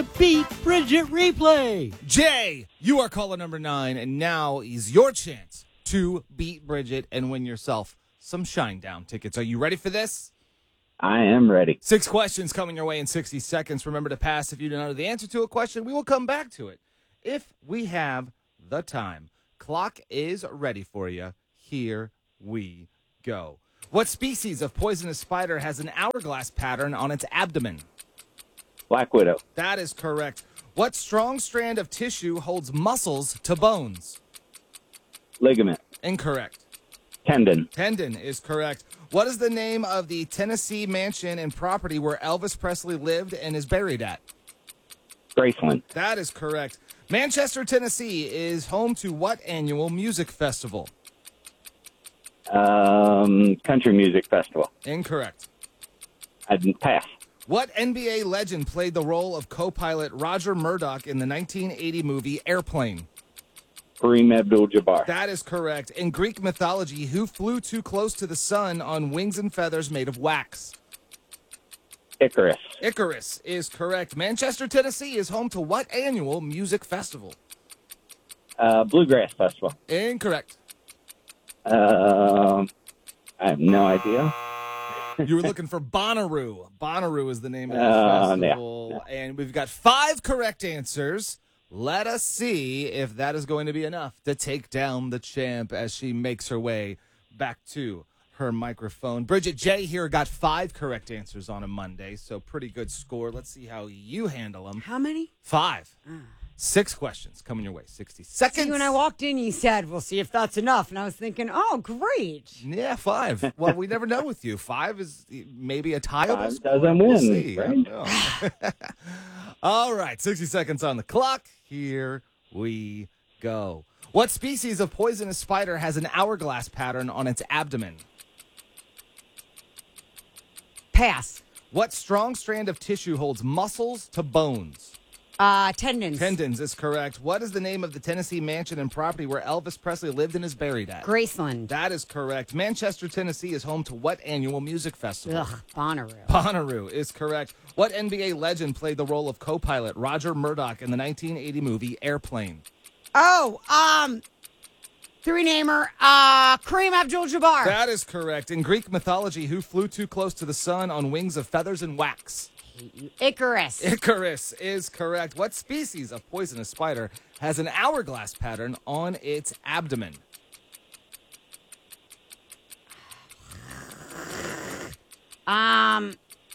the Beat Bridget replay. Jay, you are caller number 9, and now is your chance to beat Bridget and win yourself some Shinedown tickets. Are you ready for this? I am ready. 6 questions coming your way in 60 seconds. Remember to pass if you don't know the answer to a question. We will come back to it if we have the time. Clock is ready for you. Here we go. What species of poisonous spider has an hourglass pattern on its abdomen? Black Widow. That is correct. What strong strand of tissue holds muscles to bones? Ligament. Incorrect. Tendon. Tendon is correct. What is the name of the Tennessee mansion and property where Elvis Presley lived and is buried at? Graceland. That is correct. Manchester, Tennessee is home to what annual music festival? Country Music Festival. Incorrect. I'd pass. What NBA legend played the role of co-pilot Roger Murdoch in the 1980 movie Airplane? Kareem Abdul-Jabbar. That is correct. In Greek mythology, who flew too close to the sun on wings and feathers made of wax? Icarus. Icarus is correct. Manchester, Tennessee is home to what annual music festival? Bluegrass Festival. Incorrect. I have no idea. You were looking for Bonnaroo. Bonnaroo is the name of the festival. Yeah. And we've got 5 correct answers. Let us see if that is going to be enough to take down the champ as she makes her way back to her microphone. Bridget J. here got 5 correct answers on a Monday, so pretty good score. Let's see how you handle them. How many? 5. 6 questions coming your way. 60 seconds. See, when I walked in, you said, we'll see if that's enough. And I was thinking, oh, great. Yeah, 5. Well, we never know with you. 5 is maybe a tieable 5 score. doesn't We'll win, see. I right? don't know. All right, 60 seconds on the clock. Here we go. What species of poisonous spider has an hourglass pattern on its abdomen? Pass. What strong strand of tissue holds muscles to bones? Tendons. Tendons is correct. What is the name of the Tennessee mansion and property where Elvis Presley lived and is buried at? Graceland. That is correct. Manchester, Tennessee is home to what annual music festival? Ugh, Bonnaroo. Bonnaroo is correct. What NBA legend played the role of co-pilot Roger Murdoch in the 1980 movie Airplane? Oh, three-namer, Kareem Abdul-Jabbar. That is correct. In Greek mythology, who flew too close to the sun on wings of feathers and wax? Icarus. Icarus is correct. What species of poisonous spider has an hourglass pattern on its abdomen? I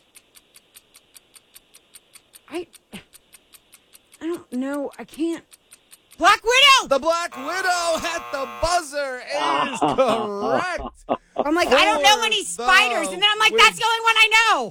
don't know. I can't. Black Widow! The Black Widow at the buzzer is correct. I'm like, I don't know any spiders. And then I'm like, that's the only one I know.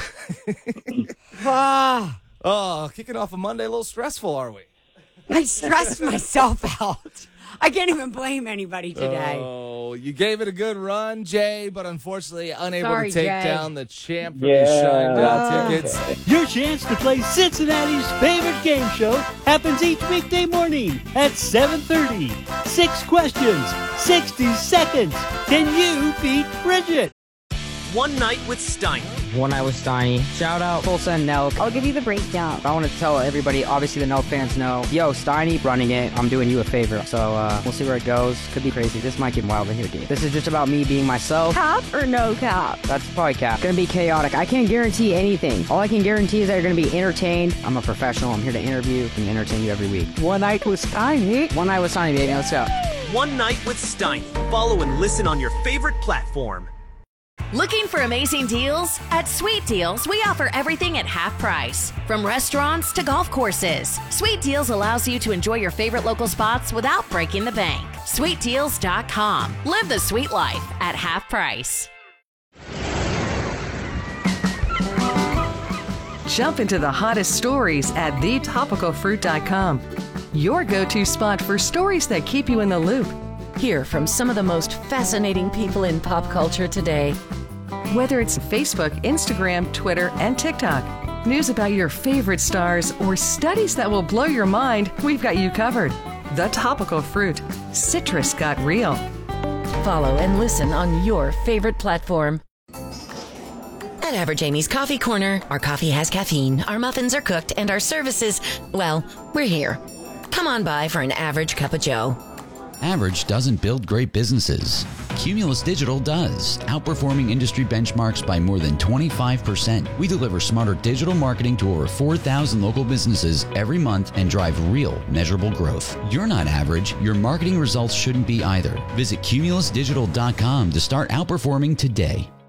Oh, kicking off a Monday, a little stressful, are we? I stressed myself out. I can't even blame anybody today. Oh, you gave it a good run, Jay, but unfortunately unable Sorry, to take Jay. down the champ for Yeah. these Shinedown tickets. Your chance to play Cincinnati's favorite game show happens each weekday morning at 7:30. 6 questions, 60 seconds. Can you beat Bridget? One Night with Steiny. One Night with Steiny. Shout out Tulsa and Nelk. I'll give you the breakdown. I want to tell everybody, obviously the Nelk fans know, yo, Steiny running it. I'm doing you a favor. So we'll see where it goes. Could be crazy. This might get wild in here, dude. This is just about me being myself. Cap or no cap? That's probably cap. Gonna be chaotic. I can't guarantee anything. All I can guarantee is that you're gonna be entertained. I'm a professional. I'm here to interview and entertain you every week. One Night with Steiny. One Night with Steiny, baby. Let's go. One Night with Steiny. Follow and listen on your favorite platform. Looking for amazing deals? At Sweet Deals, we offer everything at half price. From restaurants to golf courses, Sweet Deals allows you to enjoy your favorite local spots without breaking the bank. SweetDeals.com. Live the sweet life at half price. Jump into the hottest stories at thetopicalfruit.com. Your go-to spot for stories that keep you in the loop. Hear from some of the most fascinating people in pop culture today. Whether it's Facebook, Instagram, Twitter, and TikTok, news about your favorite stars, or studies that will blow your mind, we've got you covered. The Topical Fruit. Citrus got real. Follow and listen on your favorite platform. At Average Amy's Coffee Corner, our coffee has caffeine, our muffins are cooked, and our services, well, we're here. Come on by for an average cup of joe. Average doesn't build great businesses. Cumulus Digital does, outperforming industry benchmarks by more than 25%. We deliver smarter digital marketing to over 4,000 local businesses every month and drive real, measurable growth. You're not average. Your marketing results shouldn't be either. Visit cumulusdigital.com to start outperforming today.